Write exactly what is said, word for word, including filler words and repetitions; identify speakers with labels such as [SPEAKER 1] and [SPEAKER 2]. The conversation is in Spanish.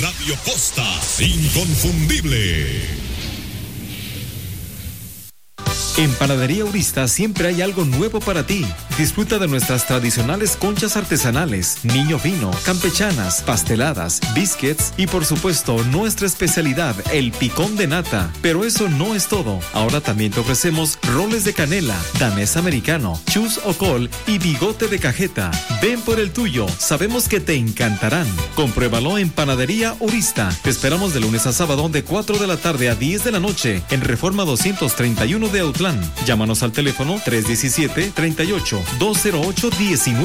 [SPEAKER 1] Radio Costa, inconfundible.
[SPEAKER 2] En Panadería Urista siempre hay algo nuevo para ti. Disfruta de nuestras tradicionales conchas artesanales, niño fino, campechanas, pasteladas, biscuits y por supuesto nuestra especialidad, el picón de nata. Pero eso no es todo. Ahora también te ofrecemos roles de canela, danés americano, chus o col y bigote de cajeta. Ven por el tuyo, sabemos que te encantarán. Compruébalo en Panadería Urista. Te esperamos de lunes a sábado de cuatro de la tarde a diez de la noche en Reforma doscientos treinta y uno de Autlán. Llámanos al teléfono tres uno siete, tres ocho, dos cero ocho, uno nueve.